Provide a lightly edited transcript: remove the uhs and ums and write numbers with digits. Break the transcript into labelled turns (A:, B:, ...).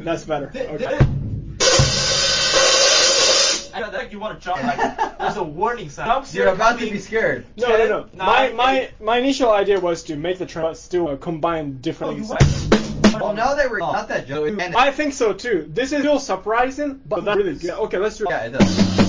A: That's better. Okay.
B: I know that you want to jump. Like, there's a warning sign.
C: You're about to be scared.
A: No.
B: 9,
A: My initial idea was to make the trend, but still combine different things.
C: Well, now that we're not that joke.
A: I think so too. This is still surprising, but that's really good. Okay, let's do it.
C: Yeah, it does.